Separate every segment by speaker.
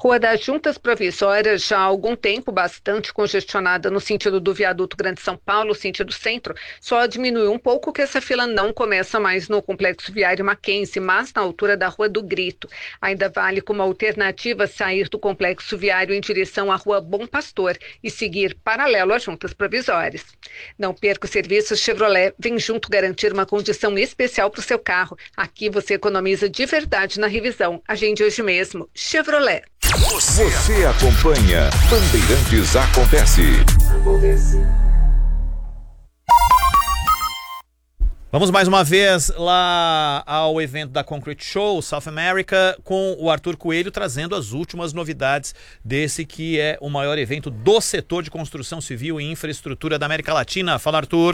Speaker 1: Rua das Juntas Provisórias, já há algum tempo bastante congestionada no sentido do viaduto Grande São Paulo, sentido centro, só diminuiu um pouco que essa fila não começa mais no Complexo Viário Mackenzie, mas na altura da Rua do Grito. Ainda vale como alternativa sair do Complexo Viário em direção à Rua Bom Pastor e seguir paralelo às Juntas Provisórias. Não perca o serviço Chevrolet, vem junto garantir uma condição especial para o seu carro. Aqui você economiza de verdade na revisão. Agende hoje mesmo. Chevrolet.
Speaker 2: Você acompanha Bandeirantes Acontece.
Speaker 3: Vamos mais uma vez lá ao evento da Concrete Show South America com o Arthur Coelho trazendo as últimas novidades desse que é o maior evento do setor de construção civil e infraestrutura da América Latina. Fala, Arthur.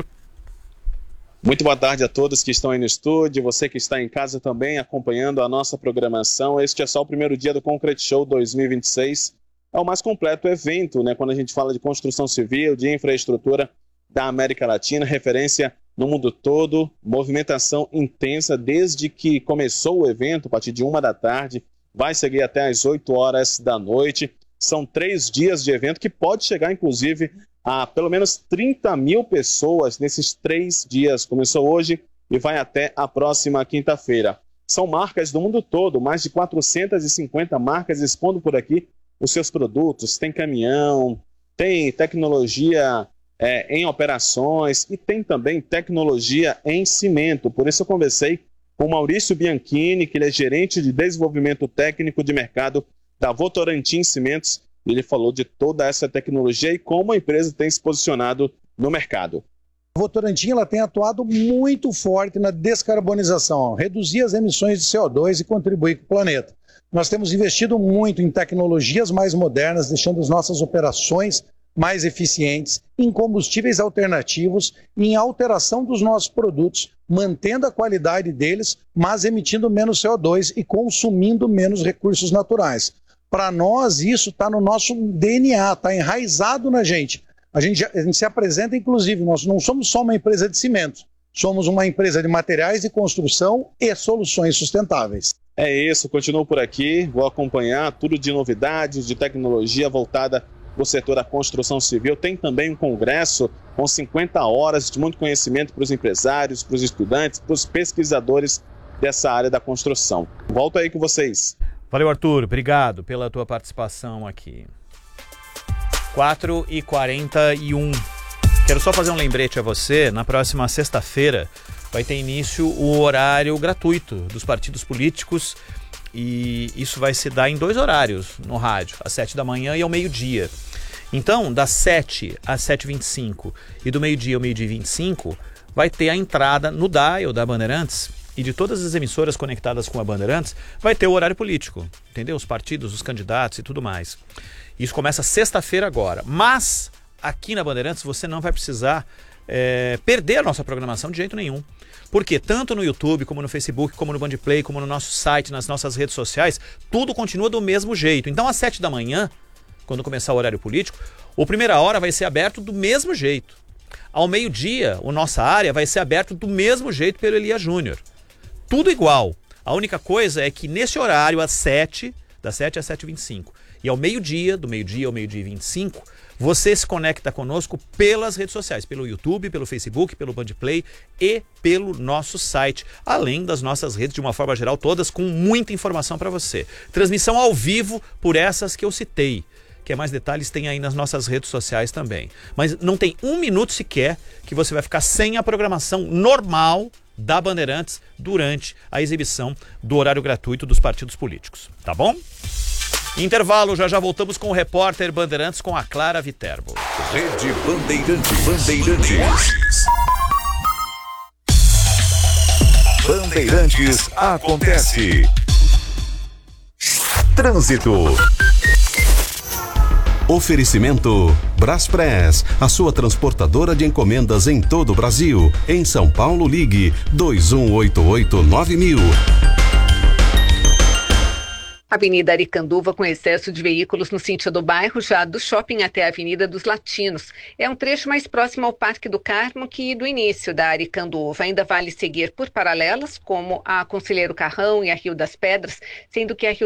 Speaker 4: Muito boa tarde a todos que estão aí no estúdio, você que está em casa também acompanhando a nossa programação. Este é só o primeiro dia do Concrete Show 2026. É o mais completo evento, né, quando a gente fala de construção civil, de infraestrutura da América Latina, referência no mundo todo, movimentação intensa desde que começou o evento, a partir de 1 da tarde, vai seguir até às 8 horas da noite. São 3 dias de evento que pode chegar, inclusive, a pelo menos 30 mil pessoas nesses 3 dias. Começou hoje e vai até a próxima quinta-feira. São marcas do mundo todo, mais de 450 marcas expondo por aqui os seus produtos. Tem caminhão, tem tecnologia em operações e tem também tecnologia em cimento. Por isso eu conversei com o Maurício Bianchini, que ele é gerente de desenvolvimento técnico de mercado da Votorantim Cimentos. Ele falou de toda essa tecnologia e como a empresa tem se posicionado no mercado.
Speaker 5: A Votorantim ela tem atuado muito forte na descarbonização, reduzir as emissões de CO2 e contribuir com o planeta. Nós temos investido muito em tecnologias mais modernas, deixando as nossas operações mais eficientes, em combustíveis alternativos e em alteração dos nossos produtos, mantendo a qualidade deles, mas emitindo menos CO2 e consumindo menos recursos naturais. Para nós, isso está no nosso DNA, está enraizado na gente. A gente se apresenta, inclusive, nós não somos só uma empresa de cimentos, somos uma empresa de materiais de construção e soluções sustentáveis.
Speaker 4: É isso, continuo por aqui, vou acompanhar tudo de novidades, de tecnologia voltada para o setor da construção civil. Tem também um congresso com 50 horas de muito conhecimento para os empresários, para os estudantes, para os pesquisadores dessa área da construção. Volto aí com vocês.
Speaker 3: Valeu, Arthur. Obrigado pela tua participação aqui. 4h41. Quero só fazer um lembrete a você. Na próxima sexta-feira vai ter início o horário gratuito dos partidos políticos e isso vai se dar em 2 horários no rádio, às 7 da manhã e ao meio-dia. Então, das 7 às 7h25 e do meio-dia ao meio-dia e 25, vai ter a entrada no dial da Bandeirantes e de todas as emissoras conectadas com a Bandeirantes, vai ter o horário político, entendeu? Os partidos, os candidatos e tudo mais. Isso começa sexta-feira agora. Mas, aqui na Bandeirantes, você não vai precisar perder a nossa programação de jeito nenhum. Porque tanto no YouTube, como no Facebook, como no Bandplay, como no nosso site, nas nossas redes sociais, tudo continua do mesmo jeito. Então, às 7 da manhã, quando começar o horário político, o Primeira Hora vai ser aberto do mesmo jeito. Ao meio-dia, a nossa área vai ser aberto do mesmo jeito pelo Elia Júnior. Tudo igual. A única coisa é que nesse horário, das 7 às 7h25, e ao meio-dia, do meio-dia ao meio-dia e 25, você se conecta conosco pelas redes sociais, pelo YouTube, pelo Facebook, pelo Bandplay e pelo nosso site, além das nossas redes de uma forma geral, todas com muita informação para você. Transmissão ao vivo por essas que eu citei. Que mais detalhes tem aí nas nossas redes sociais também. Mas não tem 1 minuto sequer que você vai ficar sem a programação normal da Bandeirantes durante a exibição do horário gratuito dos partidos políticos. Tá bom? Intervalo, já voltamos com o repórter Bandeirantes com a Clara Viterbo.
Speaker 2: Rede Bandeirantes. Bandeirantes acontece. Trânsito. Oferecimento Braspress, a sua transportadora de encomendas em todo o Brasil. Em São Paulo, ligue 2188-9000.
Speaker 1: Avenida Aricanduva com excesso de veículos no sentido do bairro, já do shopping até a Avenida dos Latinos. É um trecho mais próximo ao Parque do Carmo que do início da Aricanduva. Ainda vale seguir por paralelas, como a Conselheiro Carrão e a Rio das Pedras, sendo que a Rio